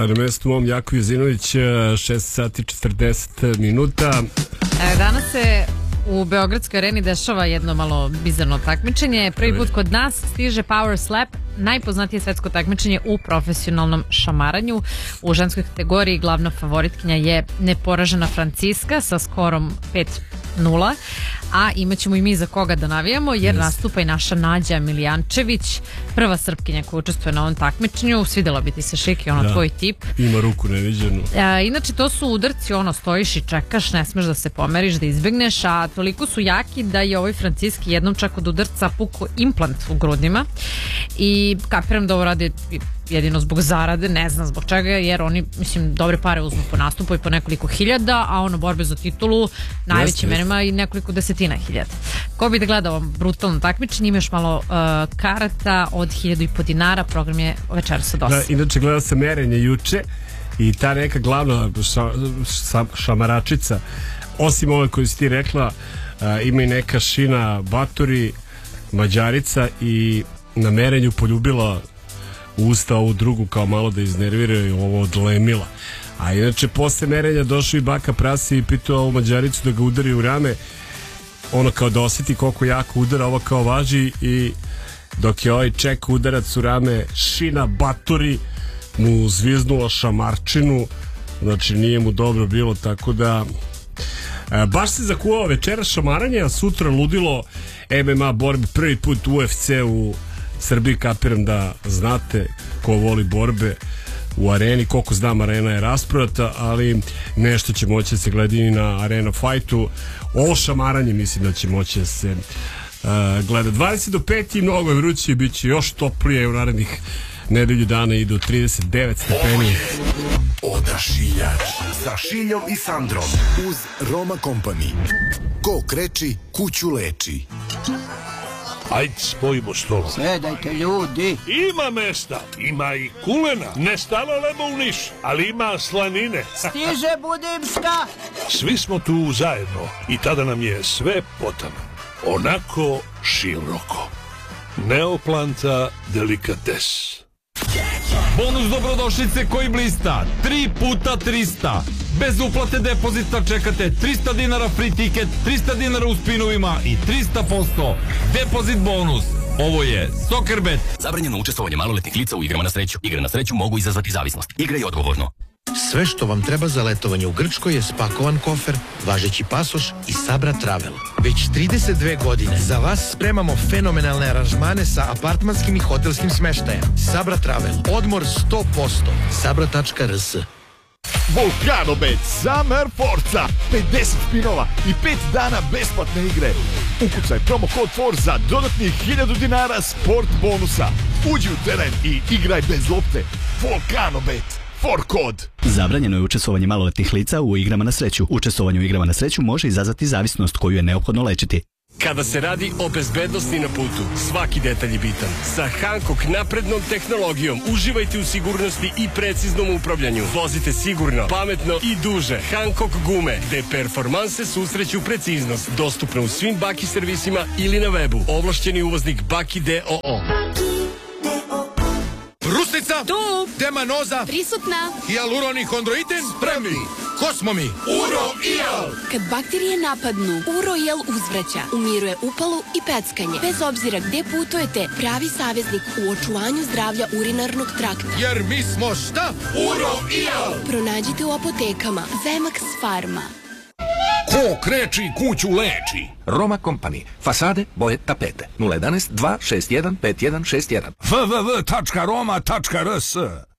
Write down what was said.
Na mestu mom Jako Jezinović, 6 sati 40 minuta. Danas se u Beogradskoj areni dešava jedno malo bizarno takmičenje. Prvi put kod nas stiže Power Slap, najpoznatije svetsko takmičenje u profesionalnom šamaranju. U ženskoj kategoriji glavna favoritkinja je neporažena Franciska sa skorom 5-0, a imaćemo i mi za koga da navijamo, jer nastupa i naša Nađa Milijančević, prva Srpkinja koja učestvuje na ovom takmičenju. Svidjela bi ti se, Šiki, tvoj tip. Ima ruku neviđenu. Inače, to su udarci, stojiš i čekaš, ne smeš da se pomeriš, da izbegneš, a toliko su jaki da je ovoj Franciski jednom čak od udarca pukao implant u grudima i kapiram da ovo radi jedino zbog zarade, ne znam zbog čega, jer oni, mislim, dobre pare uzmu po nastupu i po nekoliko hiljada, a borbe za titulu najvećim menima i nekoliko desetina hiljada. Ko bi da gleda ovom brutalnom takmičenju, ima još malo karata od 1.500 dinara, program je večeras od 8. Da, inače gledao sam merenje juče i ta neka glavna šamaračica, osim ove koju si ti rekla, ima i neka Šina Baturi, Mađarica, i na merenju poljubila u usta ovu drugu kao malo da iznervira i ovo odlemila. A inače posle merenja došao i baka Prasi i pitao ovu Mađaricu da ga udari u rame, kao da osjeti koliko jako udara, ovo kao važi, i dok je ovaj ček udarac u rame, Šina Baturi mu zviznula šamarčinu, znači nije mu dobro bilo, tako da baš se zakuvao večera šamaranje, a sutra ludilo MMA borbe, prvi put UFC u Srbiji, kapiram da znate ko voli borbe u areni, koliko znam arena je rasprodata, ali nešto će moći da se gleda i na Arena Fightu. Ovo šamaranje mislim da će moći da se gleda. 20 do 5 i mnogo je vruće i bit će još toplije u narednih nedelju dana, idu 39 stepeni. Odašiljač sa Šiljom i Sandrom uz Roma Company. Ko kreči, kuću leči. Ajde, spojimo stolu. Sedajte, ljudi. Ima mesta, ima i kulena. Ne stalo lebo u Niš, ali ima slanine. Stiže Budimška. Svi smo tu zajedno i tada nam je sve potano. Onako široko. Neoplanta delikates. Bonus dobrodošlice koji blista 3 puta 300. Bez uplate depozita čekate 300 dinara free ticket, 300 dinara u spinovima i 300% depozit bonus. Ovo je Soccerbet. Zabranjeno učestvovanje maloletnih lica u igrama na sreću. Igre na sreću mogu izazvati zavisnost. Igraj odgovorno. Sve što vam treba za letovanje u Grčkoj je spakovan kofer, važeći pasoš i Sabra Travel. Već 32 godine za vas spremamo fenomenalne aranžmane sa apartmanskim i hotelskim smeštajem. Sabra Travel. Odmor 100%. Sabra.rs. Vulkanobet Summer Forza, 50 spinova i 5 dana besplatne igre. Ukucaj promo kod Forza, dodatnih 1000 dinara sport bonusa. Uđi u teren i igraj bez lopte. Vulkanobet. For kod. Zabranjeno je učestvovanje maloletnih lica u igrama na sreću. Učestvovanje u igrama na sreću može izazvati zavisnost koju je neophodno lečiti. Kada se radi o bezbednosti na putu, svaki detalj je bitan. Sa Hankook naprednom tehnologijom uživajte u sigurnosti i preciznom upravljanju. Vozite sigurno, pametno i duže. Hankook gume, gde performanse susreću preciznost. Dostupno u svim Baki servisima ili na webu. Ovlašćeni uvoznik Baki D.O.O. Brusnica, tu, Demanoza, prisutna, hijaluronichondroiten, spremni. Ko smo mi? Uro-Ial. Kad bakterije napadnu, Uro-Ial uzvraća, umiruje upalu i peckanje. Bez obzira gde putujete, pravi saveznik u očuvanju zdravlja urinarnog trakta. Jer mi smo šta? Uro-Ial. Pronađite u apotekama Zemax Pharma. Ko kreči, kuću leči. Roma Company. Fasade, boje, tapete. 011 261 5161. www.roma.rs